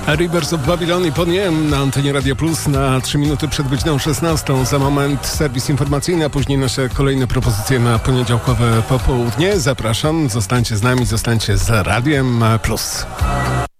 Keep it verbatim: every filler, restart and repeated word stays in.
Rivers of Babylon i Poniem na antenie Radio Plus na trzy minuty przed godziną szesnastą. Za moment serwis informacyjny, a później nasze kolejne propozycje na poniedziałkowe popołudnie. Zapraszam, zostańcie z nami, zostańcie z Radiem Plus.